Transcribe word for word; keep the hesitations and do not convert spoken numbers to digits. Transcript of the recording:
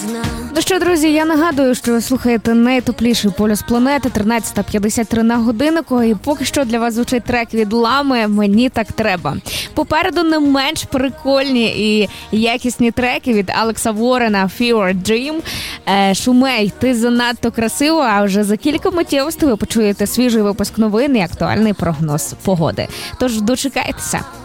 Ну що, друзі, я нагадую, що ви слухаєте найтопліший полюс планети, тринадцята п'ятдесят три на годиннику, і поки що для вас звучить трек від Лами «Мені так треба». Попереду не менш прикольні і якісні треки від Алекса Ворена «Fever Dream», «Шумей, ти занадто красиво», а вже за кілька миттєвостей ви почуєте свіжий випуск новин і актуальний прогноз погоди. Тож дочекайтеся.